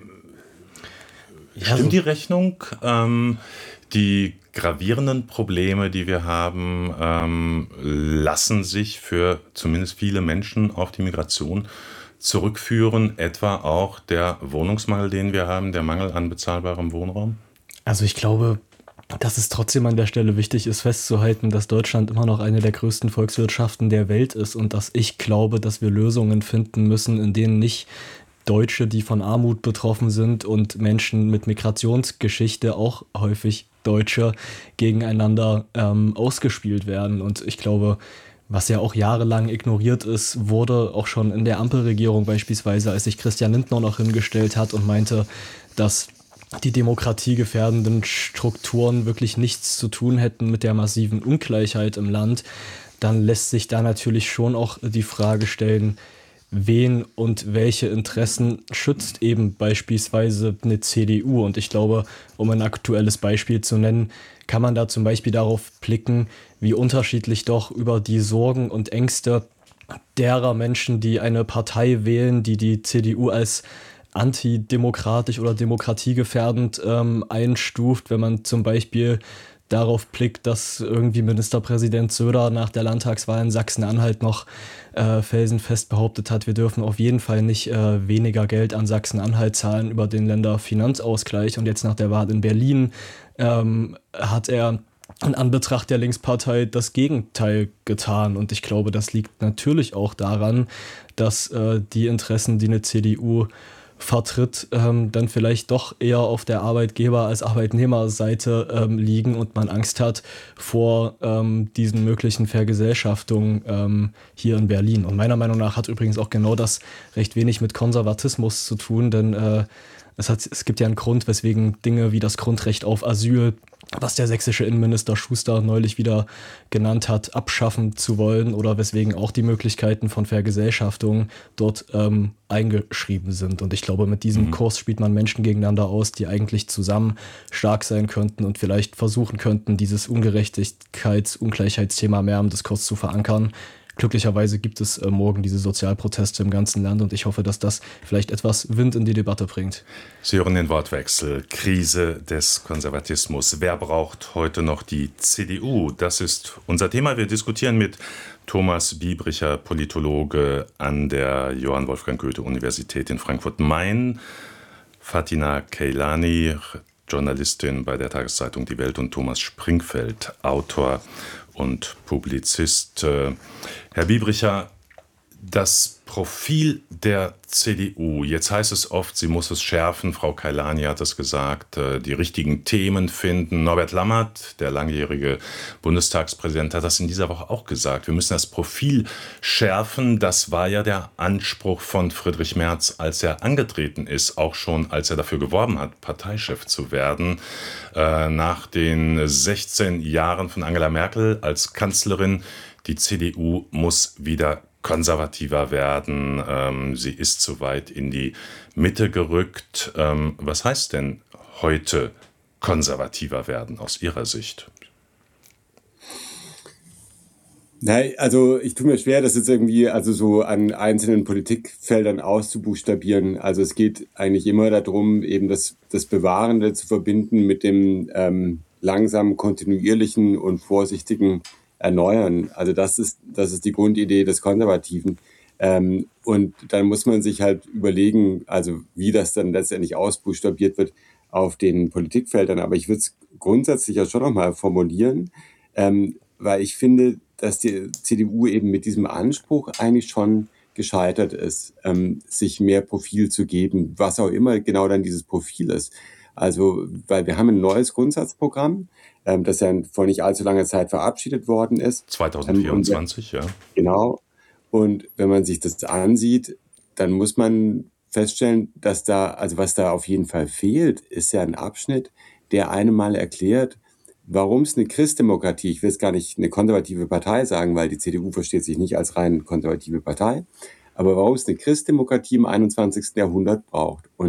Ja, stimmt so- die Rechnung? Ähm, die gravierenden Probleme, die wir haben, ähm, lassen sich für zumindest viele Menschen auf die Migration zurückführen, etwa auch der Wohnungsmangel, den wir haben, der Mangel an bezahlbarem Wohnraum? Also ich glaube, dass es trotzdem an der Stelle wichtig ist, festzuhalten, dass Deutschland immer noch eine der größten Volkswirtschaften der Welt ist und dass ich glaube, dass wir Lösungen finden müssen, in denen nicht Deutsche, die von Armut betroffen sind und Menschen mit Migrationsgeschichte, auch häufig Deutsche, gegeneinander ähm, ausgespielt werden. Und ich glaube, was ja auch jahrelang ignoriert ist, wurde auch schon in der Ampelregierung beispielsweise, als sich Christian Lindner noch hingestellt hat und meinte, dass die demokratiegefährdenden Strukturen wirklich nichts zu tun hätten mit der massiven Ungleichheit im Land, dann lässt sich da natürlich schon auch die Frage stellen, wen und welche Interessen schützt eben beispielsweise eine C D U. Und ich glaube, um ein aktuelles Beispiel zu nennen, kann man da zum Beispiel darauf blicken, wie unterschiedlich doch über die Sorgen und Ängste derer Menschen, die eine Partei wählen, die die C D U als antidemokratisch oder demokratiegefährdend ähm, einstuft, wenn man zum Beispiel darauf blickt, dass irgendwie Ministerpräsident Söder nach der Landtagswahl in Sachsen-Anhalt noch äh, felsenfest behauptet hat, wir dürfen auf jeden Fall nicht äh, weniger Geld an Sachsen-Anhalt zahlen über den Länderfinanzausgleich. Und jetzt nach der Wahl in Berlin ähm, hat er in Anbetracht der Linkspartei das Gegenteil getan. Und ich glaube, das liegt natürlich auch daran, dass äh, die Interessen, die eine C D U vertritt, ähm, dann vielleicht doch eher auf der Arbeitgeber- als Arbeitnehmerseite ähm, liegen und man Angst hat vor ähm, diesen möglichen Vergesellschaftungen ähm, hier in Berlin. Und meiner Meinung nach hat übrigens auch genau das recht wenig mit Konservatismus zu tun, denn äh, es, hat, es gibt ja einen Grund, weswegen Dinge wie das Grundrecht auf Asyl, was der sächsische Innenminister Schuster neulich wieder genannt hat, abschaffen zu wollen oder weswegen auch die Möglichkeiten von Vergesellschaftung dort ähm, eingeschrieben sind. Und ich glaube, mit diesem mhm. Kurs spielt man Menschen gegeneinander aus, die eigentlich zusammen stark sein könnten und vielleicht versuchen könnten, dieses Ungerechtigkeits-, Ungleichheitsthema mehr im Diskurs zu verankern. Glücklicherweise gibt es äh, morgen diese Sozialproteste im ganzen Land und ich hoffe, dass das vielleicht etwas Wind in die Debatte bringt. Sie hören den Wortwechsel. Krise des Konservatismus. Wer braucht heute noch die C D U? Das ist unser Thema. Wir diskutieren mit Thomas Biebricher, Politologe an der Johann Wolfgang Goethe-Universität in Frankfurt-Main, Fatina Keilani, Journalistin bei der Tageszeitung Die Welt, und Thomas Springfeld, Autor und Publizist. Herr Biebricher, das Profil der C D U, jetzt heißt es oft, sie muss es schärfen, Frau Keilani hat es gesagt, die richtigen Themen finden. Norbert Lammert, der langjährige Bundestagspräsident, hat das in dieser Woche auch gesagt. Wir müssen das Profil schärfen. Das war ja der Anspruch von Friedrich Merz, als er angetreten ist, auch schon als er dafür geworben hat, Parteichef zu werden. Nach den sechzehn Jahren von Angela Merkel als Kanzlerin, die C D U muss wieder konservativer werden. Ähm, sie ist zu weit in die Mitte gerückt. Ähm, was heißt denn heute konservativer werden aus Ihrer Sicht? Nein, also ich tue mir schwer, das jetzt irgendwie also so an einzelnen Politikfeldern auszubuchstabieren. Also es geht eigentlich immer darum, eben das, das Bewahrende zu verbinden mit dem ähm, langsamen, kontinuierlichen und vorsichtigen Erneuern. Also das ist, das ist die Grundidee des Konservativen. Ähm, und dann muss man sich halt überlegen, also wie das dann letztendlich ausbuchstabiert wird auf den Politikfeldern. Aber ich würde es grundsätzlich ja schon nochmal formulieren, ähm, weil ich finde, dass die C D U eben mit diesem Anspruch eigentlich schon gescheitert ist, ähm, sich mehr Profil zu geben, was auch immer genau dann dieses Profil ist. Also, weil wir haben ein neues Grundsatzprogramm, ähm, das ja vor nicht allzu langer Zeit verabschiedet worden ist. zwanzig vierundzwanzig, ähm, und, ja. Genau. Und wenn man sich das ansieht, dann muss man feststellen, dass da, also was da auf jeden Fall fehlt, ist ja ein Abschnitt, der einem mal erklärt, warum es eine Christdemokratie, ich will es gar nicht eine konservative Partei sagen, weil die C D U versteht sich nicht als rein konservative Partei, aber warum es eine Christdemokratie im einundzwanzigsten Jahrhundert braucht. Und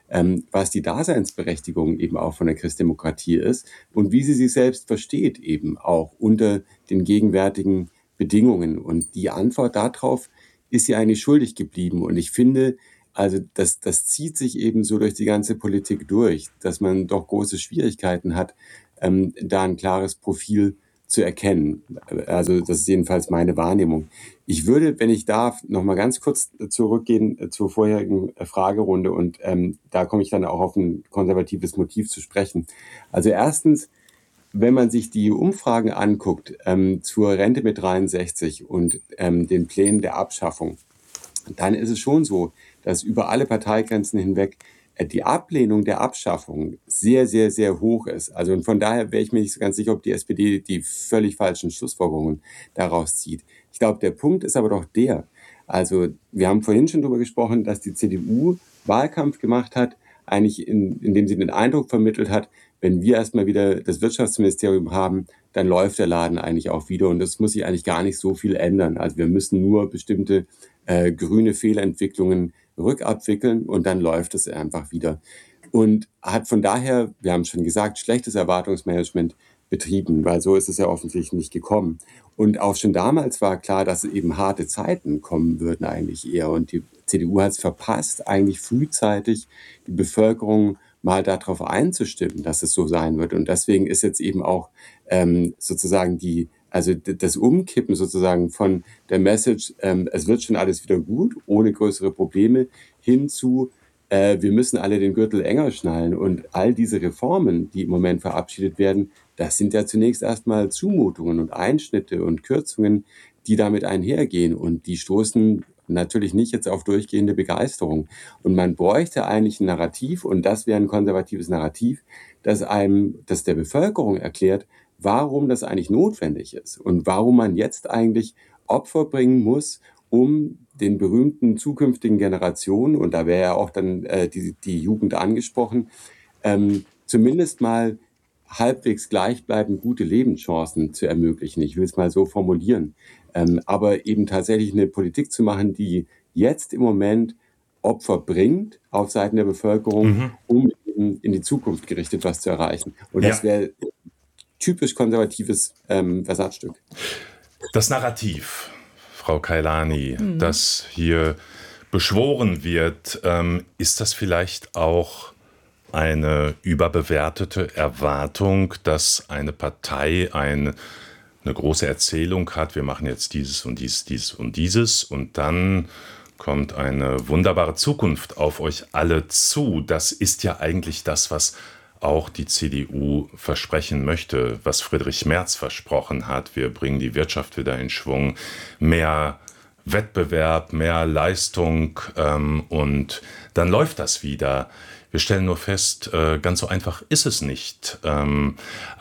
ähm, was die Daseinsberechtigung eben auch von der Christdemokratie ist und wie sie sich selbst versteht eben auch unter den gegenwärtigen Bedingungen. Und die Antwort darauf ist sie eigentlich schuldig geblieben. Und ich finde, also das, das zieht sich eben so durch die ganze Politik durch, dass man doch große Schwierigkeiten hat, ähm, da ein klares Profil zu erkennen. Also das ist jedenfalls meine Wahrnehmung. Ich würde, wenn ich darf, noch mal ganz kurz zurückgehen zur vorherigen Fragerunde und ähm, da komme ich dann auch auf ein konservatives Motiv zu sprechen. Also erstens, wenn man sich die Umfragen anguckt ähm, zur Rente mit dreiundsechzig und ähm, den Plänen der Abschaffung, dann ist es schon so, dass über alle Parteigrenzen hinweg die Ablehnung der Abschaffung sehr, sehr, sehr hoch ist. Also und von daher wäre ich mir nicht so ganz sicher, ob die S P D die völlig falschen Schlussfolgerungen daraus zieht. Ich glaube, der Punkt ist aber doch der, also wir haben vorhin schon darüber gesprochen, dass die C D U Wahlkampf gemacht hat, eigentlich in, indem sie den Eindruck vermittelt hat, wenn wir erstmal wieder das Wirtschaftsministerium haben, dann läuft der Laden eigentlich auch wieder und das muss sich eigentlich gar nicht so viel ändern. Also wir müssen nur bestimmte äh, grüne Fehlentwicklungen rückabwickeln und dann läuft es einfach wieder. Und hat von daher, wir haben schon gesagt, schlechtes Erwartungsmanagement betrieben, weil so ist es ja offensichtlich nicht gekommen. Und auch schon damals war klar, dass eben harte Zeiten kommen würden eigentlich eher. Und die C D U hat es verpasst, eigentlich frühzeitig die Bevölkerung mal darauf einzustimmen, dass es so sein wird. Und deswegen ist jetzt eben auch ähm, sozusagen die Also das Umkippen sozusagen von der Message, ähm, es wird schon alles wieder gut, ohne größere Probleme, hin zu, äh, wir müssen alle den Gürtel enger schnallen. Und all diese Reformen, die im Moment verabschiedet werden, das sind ja zunächst erstmal Zumutungen und Einschnitte und Kürzungen, die damit einhergehen. Und die stoßen natürlich nicht jetzt auf durchgehende Begeisterung. Und man bräuchte eigentlich ein Narrativ, und das wäre ein konservatives Narrativ, das einem, das der Bevölkerung erklärt, warum das eigentlich notwendig ist und warum man jetzt eigentlich Opfer bringen muss, um den berühmten zukünftigen Generationen, und da wäre ja auch dann äh, die, die Jugend angesprochen, ähm, zumindest mal halbwegs gleichbleibend gute Lebenschancen zu ermöglichen. Ich will es mal so formulieren. Ähm, aber eben tatsächlich eine Politik zu machen, die jetzt im Moment Opfer bringt auf Seiten der Bevölkerung, mhm. um in, in die Zukunft gerichtet was zu erreichen. Und ja. das wäre typisch konservatives ähm, Versatzstück. Das Narrativ, Frau Kailani, mhm. das hier beschworen wird, ähm, ist das vielleicht auch eine überbewertete Erwartung, dass eine Partei ein, eine große Erzählung hat, wir machen jetzt dieses und dieses, dieses und dieses und dann kommt eine wunderbare Zukunft auf euch alle zu. Das ist ja eigentlich das, was auch die C D U versprechen möchte, was Friedrich Merz versprochen hat. Wir bringen die Wirtschaft wieder in Schwung, mehr Wettbewerb, mehr Leistung ähm, und dann läuft das wieder. Wir stellen nur fest, äh, ganz so einfach ist es nicht. Ähm,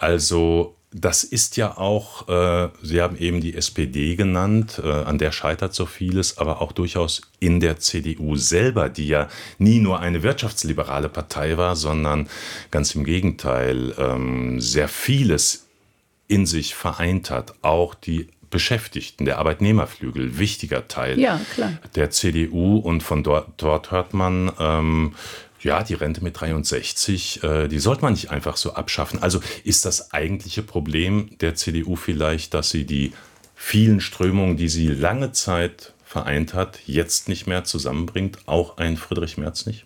also das ist ja auch, äh, Sie haben eben die S P D genannt, äh, an der scheitert so vieles, aber auch durchaus in der C D U selber, die ja nie nur eine wirtschaftsliberale Partei war, sondern ganz im Gegenteil ähm, sehr vieles in sich vereint hat. Auch die Beschäftigten, der Arbeitnehmerflügel, wichtiger Teil ja, klar. der C D U. Und von dort, dort hört man, ähm, ja, die Rente mit dreiundsechzig, äh, die sollte man nicht einfach so abschaffen. Also ist das eigentliche Problem der C D U vielleicht, dass sie die vielen Strömungen, die sie lange Zeit vereint hat, jetzt nicht mehr zusammenbringt, auch ein Friedrich Merz nicht?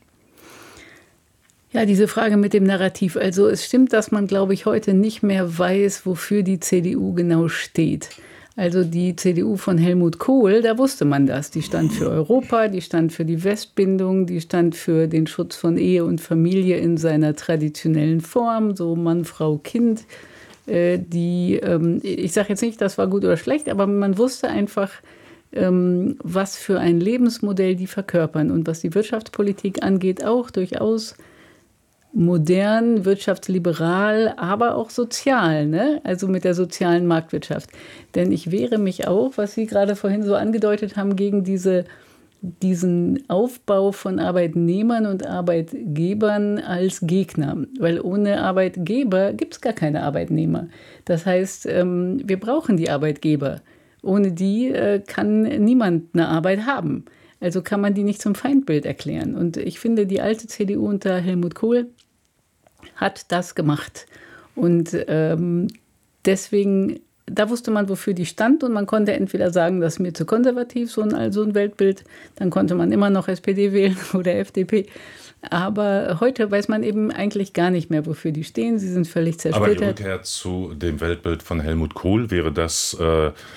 Ja, diese Frage mit dem Narrativ. Also es stimmt, dass man, glaube ich, heute nicht mehr weiß, wofür die C D U genau steht. Also die C D U von Helmut Kohl, da wusste man das. Die stand für Europa, die stand für die Westbindung, die stand für den Schutz von Ehe und Familie in seiner traditionellen Form, so Mann, Frau, Kind. Äh, die, ähm, ich sage jetzt nicht, das war gut oder schlecht, aber man wusste einfach, ähm, was für ein Lebensmodell die verkörpern. Und was die Wirtschaftspolitik angeht, auch durchaus modern, wirtschaftsliberal, aber auch sozial, ne? Also mit der sozialen Marktwirtschaft. Denn ich wehre mich auch, was Sie gerade vorhin so angedeutet haben, gegen diese, diesen Aufbau von Arbeitnehmern und Arbeitgebern als Gegner. Weil ohne Arbeitgeber gibt es gar keine Arbeitnehmer. Das heißt, wir brauchen die Arbeitgeber. Ohne die kann niemand eine Arbeit haben. Also kann man die nicht zum Feindbild erklären. Und ich finde, die alte C D U unter Helmut Kohl hat das gemacht. Und ähm, deswegen, da wusste man, wofür die stand. Und man konnte entweder sagen, das ist mir zu konservativ, so ein, also ein Weltbild. Dann konnte man immer noch S P D wählen oder F D P. Aber heute weiß man eben eigentlich gar nicht mehr, wofür die stehen. Sie sind völlig zersplittert. Aber die Rückkehr zu dem Weltbild von Helmut Kohl, wäre das äh,